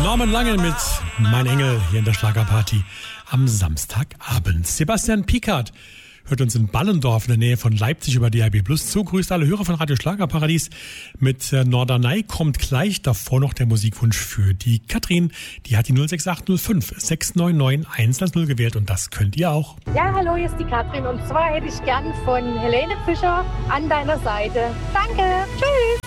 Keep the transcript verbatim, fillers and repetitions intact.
Norman Lange mit Mein Engel hier in der Schlagerparty am Samstagabend. Sebastian Pickard hört uns in Ballendorf in der Nähe von Leipzig über D A B Plus zu. Grüßt alle Hörer von Radio Schlagerparadies. Mit äh, Norderney kommt gleich davor noch der Musikwunsch für die Katrin. Die hat die null sechs acht null fünf sechs neun neun eins null gewählt und das könnt ihr auch. Ja, hallo, hier ist die Katrin und zwar hätte ich gern von Helene Fischer An deiner Seite. Danke, tschüss.